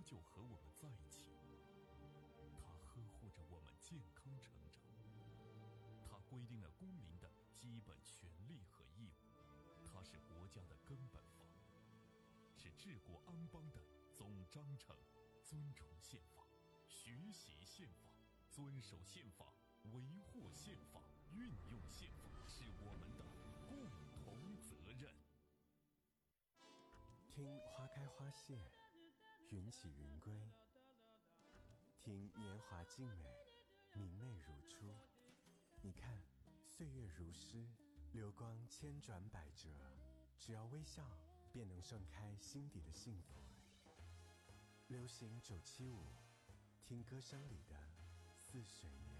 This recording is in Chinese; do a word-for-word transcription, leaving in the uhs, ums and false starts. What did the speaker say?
就和我们在一起，它呵护着我们健康成长，它规定了公民的基本权利和义务，它是国家的根本法，是治国安邦的总章程。尊崇宪法，学习宪法，遵守宪法，维护宪法，运用宪法，是我们的共同责任。 听花开花谢，云起云归；听年华静美，明媚如初。你看，岁月如诗，流光千转百折，只要微笑，便能盛开心底的幸福。流行九七五，听歌声里的似水年